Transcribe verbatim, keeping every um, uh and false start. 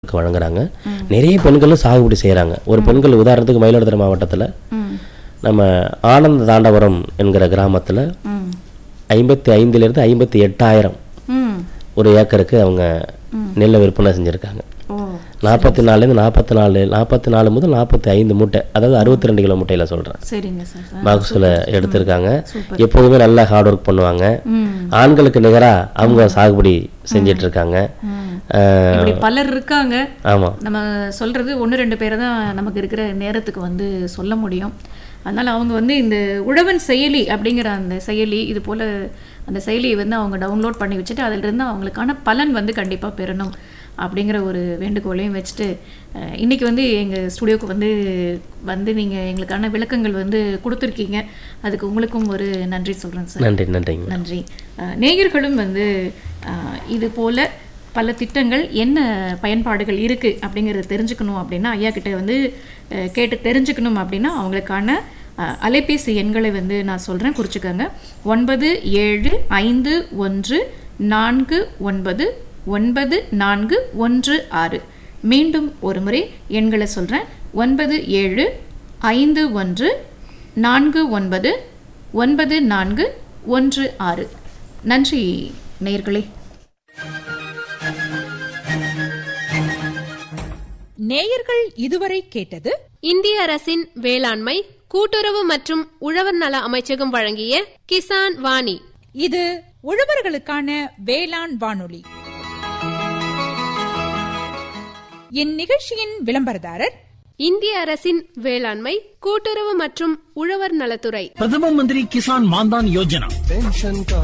வழங்குறாங்க. நிறைய பெண்களும் சாகுபடி செய்கிறாங்க. ஒரு பெண்கள் உதாரணத்துக்கு மயிலாடுதுறை மாவட்டத்தில் நம்ம ஆனந்த தாண்டவரம் என்கிற கிராமத்தில் ஐம்பத்தி ஐந்துலேருந்து ஐம்பத்தி எட்டாயிரம் ஒரு ஏக்கருக்கு அவங்க நெல்லை விற்பனை செஞ்சுருக்காங்க. நாற்பத்தி நாலுலேருந்து நாற்பத்தி நாலு நாற்பத்தி நாலு முதல் நாற்பத்தி ஐந்து மூட்டை, அதாவது அறுபத்தி ரெண்டு கிலோ மூட்டையில் சொல்கிறேன், மகசூலை எடுத்திருக்காங்க. எப்போதுமே நல்லா ஹார்ட் ஒர்க் பண்ணுவாங்க. ஆண்களுக்கு நிகராக அவங்க சாகுபடி செஞ்சிட்டு இருக்காங்க. பலர் இருக்காங்க. ஆமாம், நம்ம சொல்றது ஒன்று ரெண்டு பேரை தான் நமக்கு இருக்கிற நேரத்துக்கு வந்து சொல்ல முடியும். அதனால் அவங்க வந்து இந்த உழவன் செயலி அப்படிங்கிற அந்த செயலி இது போல் அந்த செயலியை வந்து அவங்க டவுன்லோட் பண்ணி வச்சுட்டு அதிலிருந்து அவங்களுக்கான பலன் வந்து கண்டிப்பாக பெறணும் அப்படிங்கிற ஒரு வேண்டுகோளையும் வச்சுட்டு இன்றைக்கி வந்து எங்கள் ஸ்டுடியோவுக்கு வந்து வந்து நீங்கள் எங்களுக்கான விளக்கங்கள் வந்து கொடுத்துருக்கீங்க. அதுக்கு உங்களுக்கும் ஒரு நன்றி சொல்கிறேன் சார். நன்றி நன்றி நன்றி. நேயர்களும் வந்து இது போல் பல திட்டங்கள் என்ன பயன்பாடுகள் இருக்குது அப்படிங்கிறத தெரிஞ்சுக்கணும் அப்படின்னா ஐயா கிட்ட வந்து கேட்டு தெரிஞ்சுக்கணும் அப்படின்னா அவங்களுக்கான அலைபேசி எண்களை வந்து நான் சொல்கிறேன், குறிச்சுக்கோங்க. ஒன்பது ஏழு ஐந்து ஒன்று நான்கு ஒன்பது ஒன்பது நான்கு ஒன்று ஆறு. மீண்டும் ஒரு முறை எண்களை சொல்கிறேன். ஒன்பது ஏழு ஐந்து ஒன்று நான்கு ஒன்பது ஒன்பது நான்கு ஒன்று ஆறு. நன்றி நேயர்களே. நேயர்கள் இதுவரை கேட்டது இந்திய அரசின் வேளாண்மை கூட்டுறவு மற்றும் உழவர் நல அமைச்சகம் வழங்கிய கிசான் வாணி. இது உழவர்களுக்கான வேளாண் வானொலி. இந்நிகழ்ச்சியின் விளம்பரதாரர் இந்திய அரசின் வேளாண்மை கூட்டுறவு மற்றும் உழவர் நலத்துறை. பிரதம மந்திரி கிசான் மான்தான் யோஜனா.